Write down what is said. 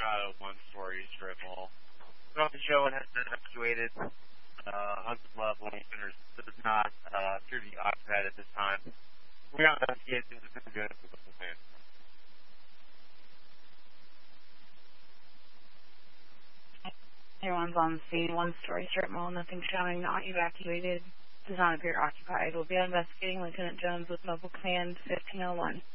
got a one-story strip mall. We're on the show and has been evacuated. Hunting level does not appear to be occupied at this time. We are investigating the good of the plan. Everyone's on the scene. One-story strip mall. Nothing showing. Not evacuated. Does not appear occupied. We'll be investigating Lieutenant Jones with Mobile Command 1501.